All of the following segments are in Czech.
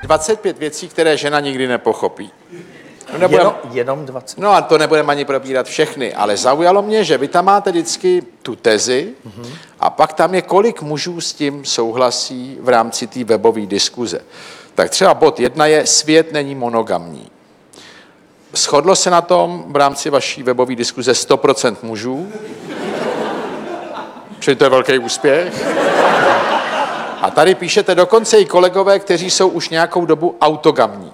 25 věcí, které žena nikdy nepochopí. Jenom 20. No a to nebudeme ani probírat všechny, ale zaujalo mě, že vy tam máte vždycky tu tezi a pak tam je, kolik mužů s tím souhlasí v rámci té webové diskuze. Tak třeba bod 1 je, svět není monogamní. Shodlo se na tom v rámci vaší webové diskuze 100% mužů, čili to je velký úspěch. A tady píšete dokonce i kolegové, kteří jsou už nějakou dobu autogamní.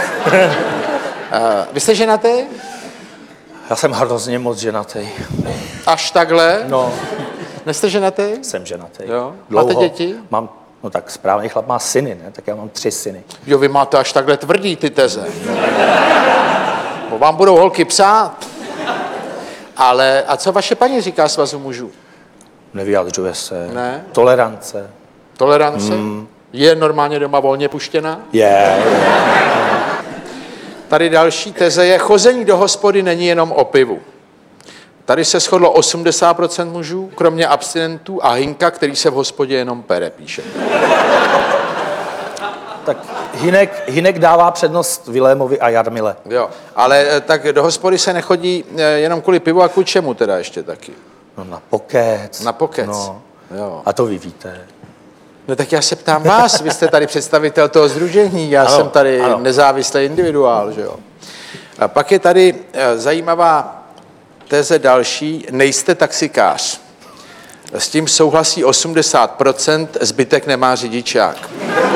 Vy jste ženatý? Já jsem hrozně moc ženatý. Až takhle? No. Nejste ženatý? Jsem ženatý. Jo. Máte děti? Mám, no tak správný chlap má syny, ne? Tak já mám 3 syny. Jo, vy máte až takhle tvrdý ty teze. Bo vám budou holky psát. Ale a co vaše paní říká Svazu mužů? Nevyjadřuje se. Ne? Tolerance. Tolerance? Je normálně doma volně puštěná? Je. Tady další teze je, chození do hospody není jenom o pivu. Tady se shodlo 80% mužů, kromě abstinentů a Hinka, který se v hospodě jenom pere, píše. Tak Hinek dává přednost Vilémovi a Jarmile. Jo, ale tak do hospody se nechodí jenom kvůli pivu a kvůli čemu teda ještě taky? No na pokec. Na pokec. No. Jo. A to vy víte. No tak já se ptám vás, vy jste tady představitel toho sdružení, já jsem tady nezávislý individuál, že jo. A pak je tady zajímavá teze další, nejste taxikář. S tím souhlasí 80%, zbytek nemá řidičák.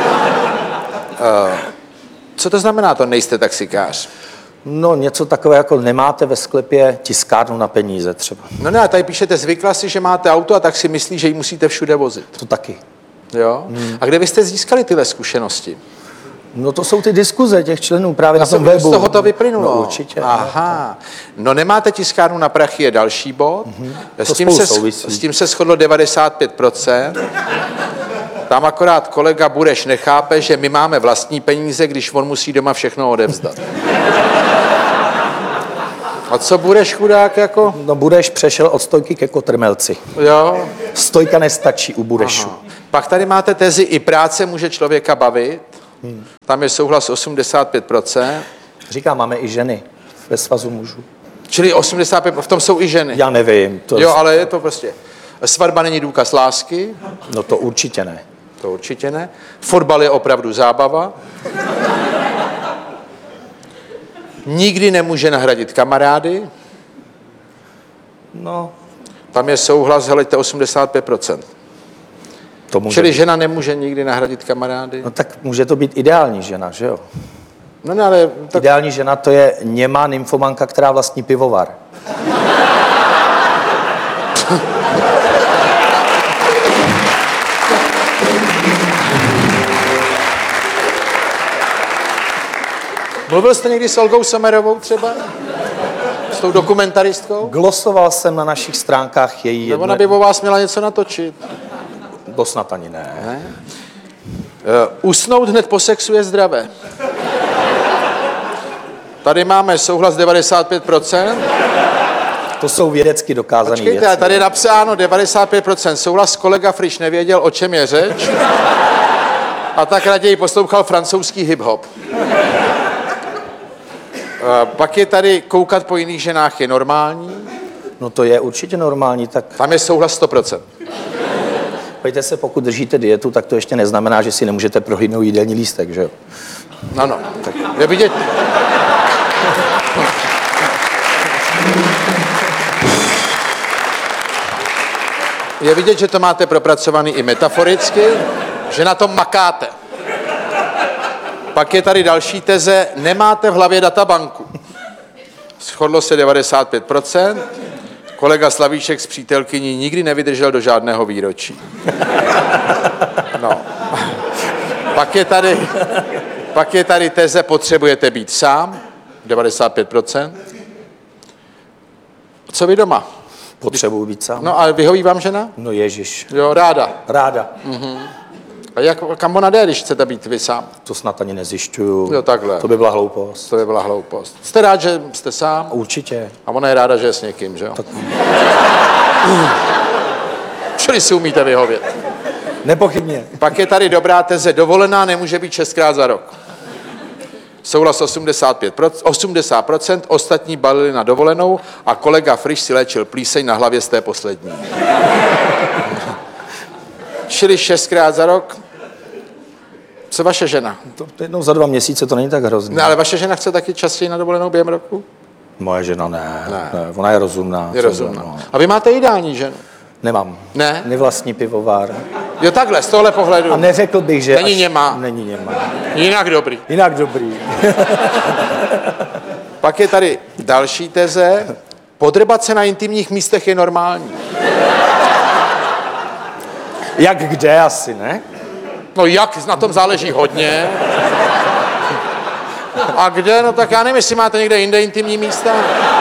Co to znamená to nejste taxikář? No něco takové, jako nemáte ve sklepě tiskárnu na peníze třeba. No ne, a tady píšete, zvykla si, že máte auto a tak si myslí, že ji musíte všude vozit. To taky. Jo? A kde vy jste získali tyhle zkušenosti? No to jsou ty diskuze těch členů právě na tom webu. Z toho to vyplynulo. No, určitě. Aha. No nemáte tiskárnu na prachy je další bod. S tím se shodlo 95%. Tam akorát kolega Bureš nechápe, že my máme vlastní peníze, když on musí doma všechno odevzdat. A co Bureš chudák jako? No Bureš přešel od stojky ke kotrmelci. Jo. Stojka nestačí u Burešu. Aha. Pak tady máte tezi, i práce může člověka bavit. Tam je souhlas 85%. Říkám, máme i ženy ve Svazu mužů. Čili 85%, v tom jsou i ženy. Já nevím. Jo, ale je to prostě. Svatba není důkaz lásky. No to určitě ne. To určitě ne. Fotbal je opravdu zábava. Nikdy nemůže nahradit kamarády. No. Tam je souhlas, heleďte, 85%. Čili žena nemůže nikdy nahradit kamarády. No tak může to být ideální žena, že jo? No ne, ale... Tak... Ideální žena to je němá nymfomanka, která vlastní pivovar. Mluvil jste někdy s Olgou Sommerovou třeba? S tou dokumentaristkou? Glosoval jsem na našich stránkách její... Nebo ona by o vás měla něco natočit. To snad ani ne. Usnout hned po sexu je zdravé. Tady máme souhlas 95%. To jsou vědecky dokázané věci. Počkejte, tady je napsáno 95% souhlas, kolega Friš nevěděl, o čem je řeč. A tak raději poslouchal francouzský hip-hop. Pak je tady koukat po jiných ženách je normální. No to je určitě normální, tak... Tam je souhlas 100%. Pojďte se, pokud držíte dietu, tak to ještě neznamená, že si nemůžete prohlídnout jídelní lístek, že jo? Ano, tak je vidět... Je vidět, že to máte propracovaný i metaforicky, že na tom makáte. Pak je tady další teze, nemáte v hlavě databanku. Shodlo se 95%. Kolega Slavíček s přítelkyní nikdy nevydržel do žádného výročí. No. Pak je tady teze, potřebujete být sám. 95%. Co vy doma? Potřebuji být sám. No a vyhoví vám žena? No ježiš. Jo, ráda. Ráda. A kam ona jde, když chcete být vy sám? To snad ani nezjišťuju. Jo, takhle. To by byla hloupost. To by byla hloupost. Jste rád, že jste sám? Určitě. A ona je ráda, že je s někým, že jo? Tak... Čili si umíte vyhovět. Nepochybně. Pak je tady dobrá teze, dovolená nemůže být 6krát za rok. Souhlas 80%, ostatní balili na dovolenou a kolega Friš si léčil plíseň na hlavě z té poslední. Čili 6krát za rok. Co vaše žena? To jednou za 2 měsíce to není tak hrozný. No, ale vaše žena chce taky častěji na dovolenou během roku? Moje žena ne. Ona je rozumná. Je rozumná. A vy máte ideální ženu? Nemám. Ne? Nevlastní pivovár. Jo, takhle, z tohle pohledu. A neřekl bych, že... Není němá. Není němá. Jinak dobrý. Jinak dobrý. Pak je tady další teze. Podrbat se na intimních místech je normální. Jak kde asi, ne? No jak, na tom záleží hodně. A kde, no tak já nevím, jestli máte někde jinde intimní místa.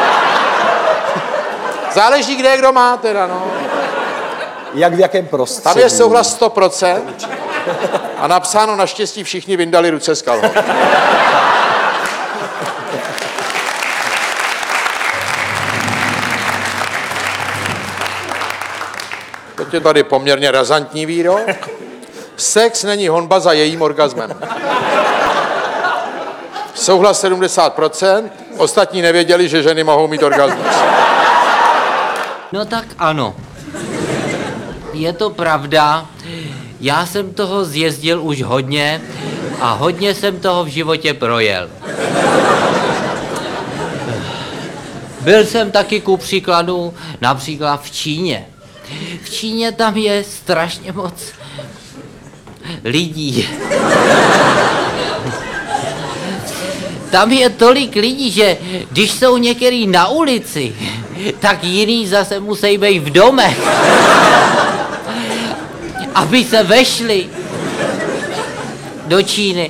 Záleží, kde kdo má teda, no. Jak v jakém prostředí? Tam je souhlas 100% a napsáno naštěstí všichni vyndali ruce z kalhot. Teď je tady poměrně razantní výrok. Sex není honba za jejím orgazmem. Souhlas 70%, ostatní nevěděli, že ženy mohou mít orgasmus. No tak ano. Je to pravda. Já jsem toho zjezdil už hodně a hodně jsem toho v životě projel. Byl jsem taky ku příkladu například v Číně. V Číně tam je strašně moc lidí. Tam je tolik lidí, že když jsou některý na ulici, tak jiný zase musí být v domech, aby se vešli do Číny.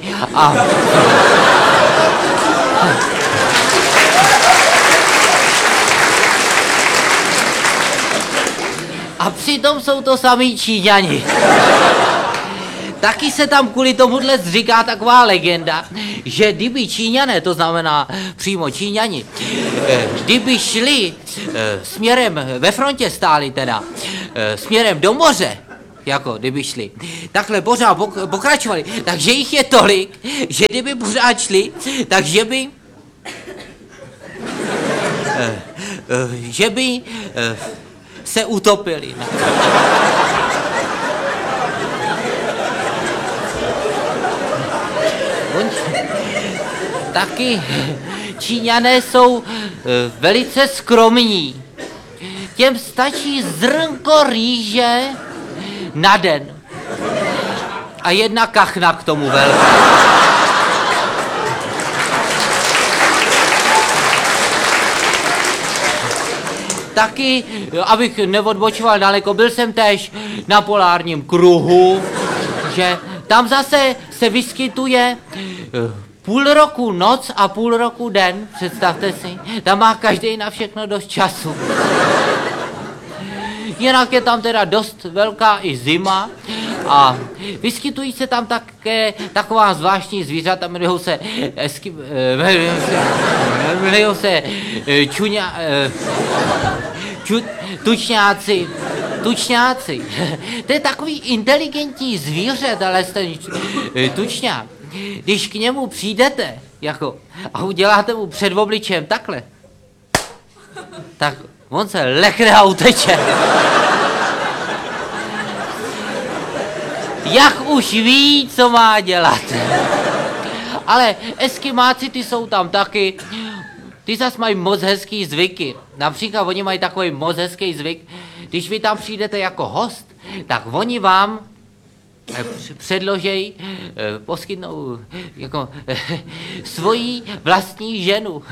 A přitom jsou to samý Číňani. Taky se tam kvůli tomuhle říká taková legenda, že kdyby Číňané, to znamená přímo Číňani, kdyby šli směrem, ve frontě stáli teda, směrem do moře, jako kdyby šli, takhle pořád pokračovali, takže jich je tolik, že kdyby pořád šli, takže by se utopili. Taky Číňané jsou velice skromní. Těm stačí zrnko rýže na den. A jedna kachna k tomu velká. Taky, abych neodbočoval daleko, byl jsem též na polárním kruhu, že tam zase se vyskytuje půl roku noc a půl roku den, představte si. Tam má každý na všechno dost času. Jinak je tam teda dost velká i zima a vyskytují se tam také taková zvláštní zvířata, jmenují se tučňáci. To je takový inteligentní zvíře, ale ten tučňák. Když k němu přijdete jako, a uděláte mu před obličem takhle, tak on se lekne a uteče. Jak už ví, co má dělat. Ale eskimáci, ty jsou tam taky, ty zas mají moc hezký zvyky. Například oni mají takový moc hezký zvyk, když vy tam přijdete jako host, tak oni vám předložej, poskytnou jako svoji vlastní ženu.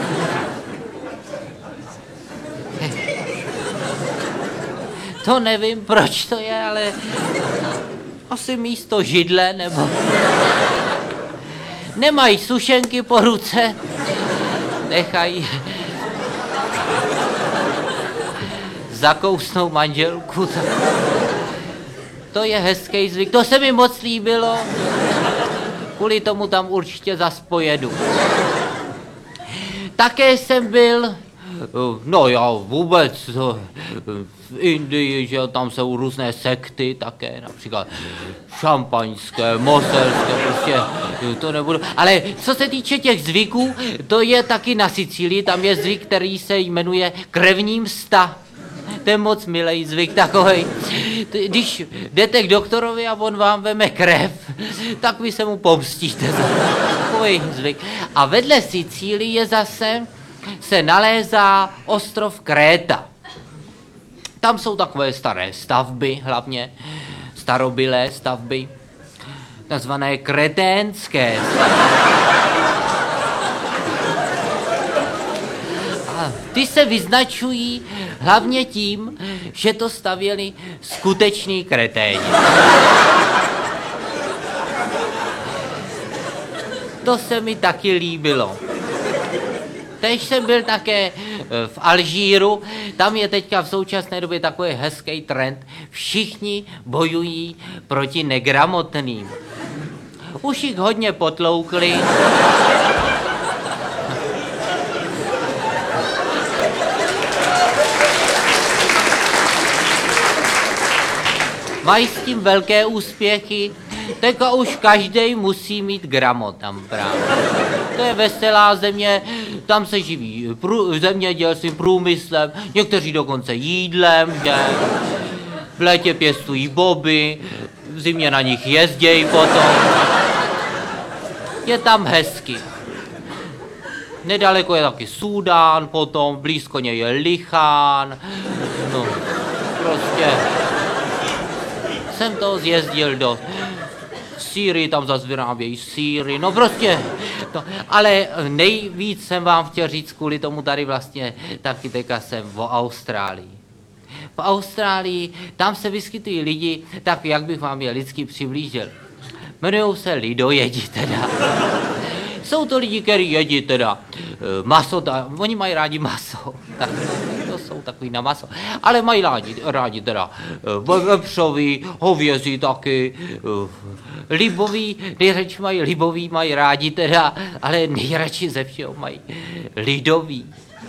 To nevím, proč to je, ale asi místo židle, nebo nemají sušenky po ruce, nechají zakousnou manželku. To je hezký zvyk, to se mi moc líbilo, kvůli tomu tam určitě zas pojedu. Také jsem byl No já vůbec, v Indii, že jo, tam jsou různé sekty také, například šampaňské, moselské, prostě to nebudu. Ale co se týče těch zvyků, to je taky na Sicílii, tam je zvyk, který se jmenuje krevní msta. To je moc milej zvyk takovej. Když jdete k doktorovi a on vám veme krev, tak vy se mu pomstíte za takový zvyk. A vedle Sicílie zase se nalézá ostrov Kréta. Tam jsou takové staré stavby, hlavně starobylé stavby, nazvané kreténské. A ty se vyznačují hlavně tím, že to stavěli skuteční kreténi. To se mi taky líbilo. Teď jsem byl také v Alžíru, tam je teďka v současné době takový hezký trend. Všichni bojují proti negramotným. Už jich hodně potloukli. Mají s tím velké úspěchy, teďka už každej musí mít gramot tam právě. To je veselá země, tam se živí zemědělstvím, průmyslem, někteří dokonce jídlem, že? V létě pěstují boby, v zimě na nich jezdějí potom. Je tam hezky. Nedaleko je taky Súdán potom, blízko něj je Lichán, no prostě... Jsem to zjezdil do Sýrii, tam zase vyrábějí sýry, no prostě, to, ale nejvíc jsem vám chtěl říct kvůli tomu tady vlastně taky teďka jsem o Austrálii. V Austrálii, tam se vyskytují lidi, tak jak bych vám je lidsky přiblížil. Jmenujou se lidojedi teda. Jsou to lidi, kteří jedí teda maso, oni mají rádi maso. Tak, to jsou takový na maso. Ale mají rádi teda vepřový, hovězí taky, libový, nejradši mají libový, mají rádi teda, ale nejradši ze všeho mají lidový.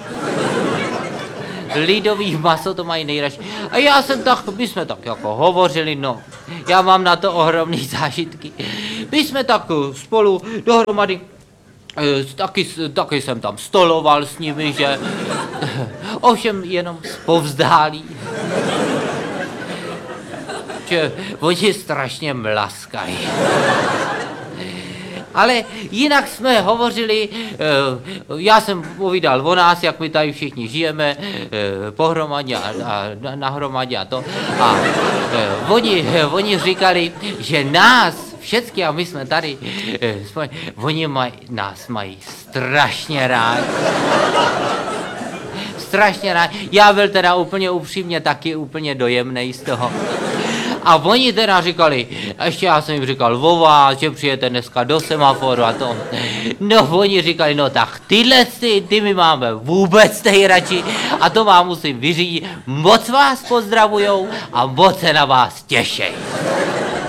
Lidový maso to mají nejradši. A my jsme tak jako hovořili, no, já mám na to ohromný zážitky. My jsme tak spolu dohromady, taky jsem tam stoloval s nimi, že ovšem jenom zpovzdálí. Že oni strašně mlaskají. Ale jinak jsme hovořili, já jsem povídal o nás, jak my tady všichni žijeme pohromadě a nahromadě a to. A oni říkali, že nás všecky, a my jsme tady, oni nás mají strašně rádi. Strašně rádi. Já byl teda úplně upřímně taky úplně dojemnej z toho. A oni teda říkali, a ještě já jsem jim říkal o vás, že přijete dneska do semaforu a to. No oni říkali, no tak ty my máme vůbec nejradši a to vám musím vyřídit. Moc vás pozdravujou a moc se na vás těšej.